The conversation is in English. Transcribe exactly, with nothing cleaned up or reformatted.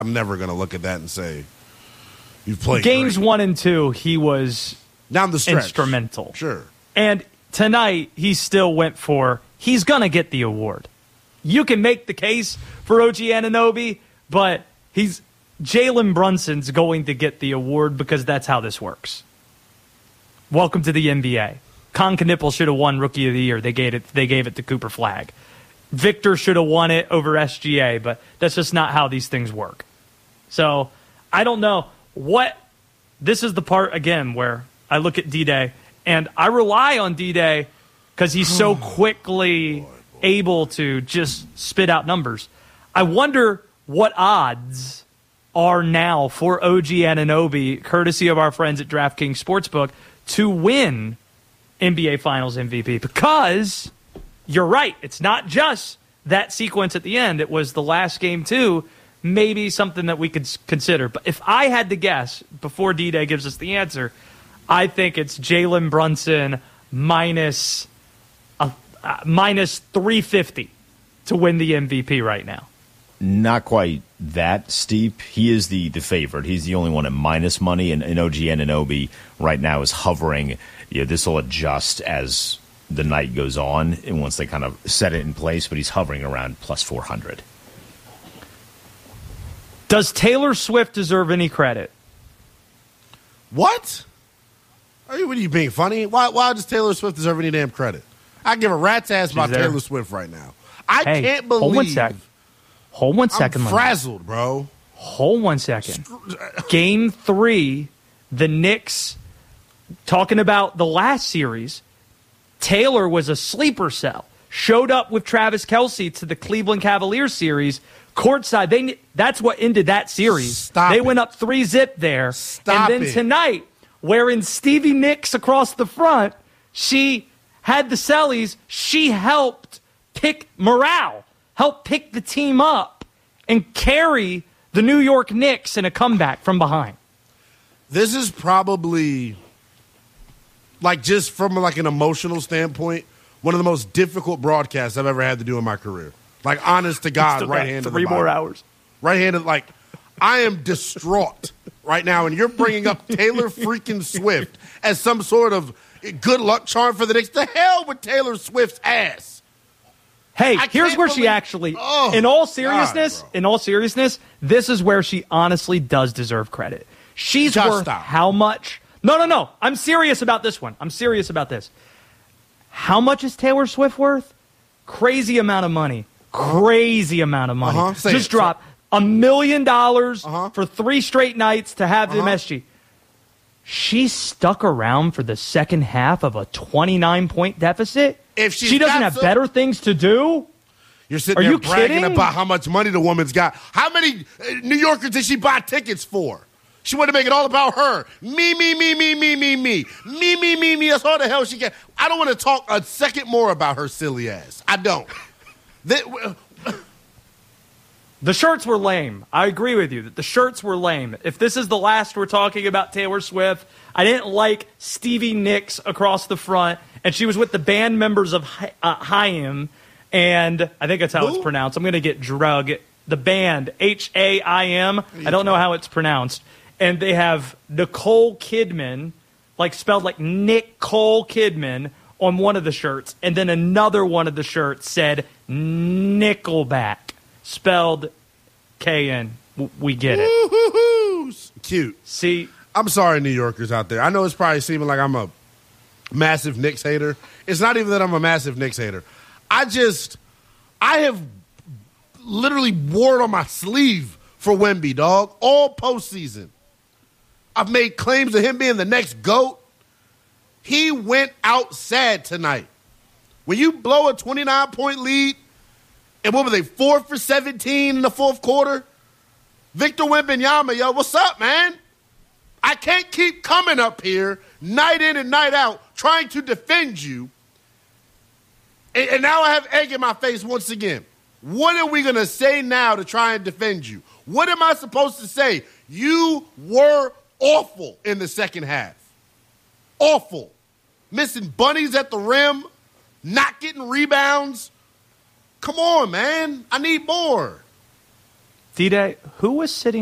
I'm never going to look at that and say, you've played Games great. one and two, he was Down the stretch. instrumental. Sure. And tonight, he still went for, he's going to get the award. You can make the case for O G Anunoby, but he's Jalen Brunson's going to get the award because that's how this works. Welcome to the N B A. Con Knipple should have won Rookie of the Year. They gave it, they gave it to Cooper Flagg. Victor should have won it over S G A, but that's just not how these things work. So, I don't know what... This is the part, again, where I look at D-Day, and I rely on D-Day because he's so quickly able to just spit out numbers. I wonder what odds are now for O G Anunoby, courtesy of our friends at DraftKings Sportsbook, to win N B A Finals M V P. Because you're right, it's not just that sequence at the end. It was the last game, too. Maybe something that we could consider. But if I had to guess, before D-Day gives us the answer, I think it's Jalen Brunson minus, uh, uh, minus three fifty to win the M V P right now. Not quite that steep. He is the, the favorite. He's the only one at minus money, and, and O G Anunoby right now is hovering. You know, this will adjust as the night goes on, and once they kind of set it in place, but he's hovering around plus four hundred. Does Taylor Swift deserve any credit? What? Are you, what are you being funny? Why, why does Taylor Swift deserve any damn credit? I give a rat's ass about there. Taylor Swift right now. I Hey, can't believe... hold one sec. Hold one second. I'm frazzled, bro. Hold one second. Game three, the Knicks, talking about the last series, Taylor was a sleeper cell. Showed up with Travis Kelce to the Cleveland Cavaliers series. Courtside, they that's what ended that series. Stop they it. went up three zip there. Stop and then it. tonight, wearing Stevie Nicks across the front, she had the Sellies. She helped pick morale, helped pick the team up, and carry the New York Knicks in a comeback from behind. This is probably, like, just from like an emotional standpoint, one of the most difficult broadcasts I've ever had to do in my career. Like, honest to God, right hand Three more hours. Right-handed, like, I am distraught right now, and you're bringing up Taylor freaking Swift as some sort of good luck charm for the Knicks. The hell with Taylor Swift's ass. Hey, I here's can't where she believe- actually, Oh, in all God, seriousness, bro. in all seriousness, this is where she honestly does deserve credit. She's Just worth stop. how much? No, no, no. I'm serious about this one. I'm serious about this. How much is Taylor Swift worth? Crazy amount of money. Crazy amount of money. Uh-huh. Say Just it. drop a million dollars Uh-huh. for three straight nights to have the Uh-huh. M S G. She stuck around for the second half of a twenty-nine point deficit. If she's she doesn't got have some- better things to do. You're sitting Are there you bragging kidding? about how much money the woman's got. How many uh, New Yorkers did she buy tickets for? She wanted to make it all about her. Me, me, me, me, me, me, me. Me, me, me, me. That's all the hell she get. I don't want to talk a second more about her silly ass. I don't. That, The shirts were lame. I agree with you that the shirts were lame. If this is the last we're talking about Taylor Swift, I didn't like Stevie Nicks across the front, and she was with the band members of Hi- uh, Haim, and I think that's how Who? it's pronounced. I'm going to get drug. The band, H A I M. I don't know how it's pronounced. And they have Nicole Kidman, like spelled like Nicole Kidman, on one of the shirts, and then another one of the shirts said Nickelback, spelled K N. W- We get it. Woo-hoo-hoo. Cute. See, I'm sorry, New Yorkers out there. I know it's probably seeming like I'm a massive Knicks hater. It's not even that I'm a massive Knicks hater. I just, I have literally wore it on my sleeve for Wemby, dog, all postseason. I've made claims of him being the next GOAT. He went out sad tonight. When you blow a twenty-nine point lead, and what were they, four for seventeen in the fourth quarter? Victor Wembanyama, yo, what's up, man? I can't keep coming up here night in and night out trying to defend you. And, and now I have egg in my face once again. What are we going to say now to try and defend you? What am I supposed to say? You were awful in the second half. Awful. Missing bunnies at the rim, not getting rebounds. Come on, man. I need more. D-Day, who was sitting